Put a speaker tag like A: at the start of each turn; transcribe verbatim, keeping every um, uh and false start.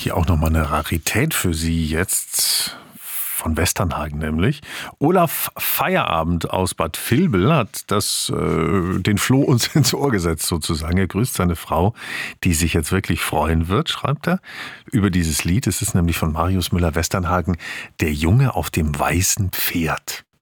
A: hier auch nochmal eine Rarität für Sie jetzt. Von Westernhagen nämlich. Olaf Feierabend aus Bad Vilbel hat das, äh, den Floh uns ins Ohr gesetzt sozusagen. Er grüßt seine Frau, die sich jetzt wirklich freuen wird, schreibt er, über dieses Lied. Es ist nämlich von Marius Müller-Westernhagen, Der Junge auf dem weißen Pferd.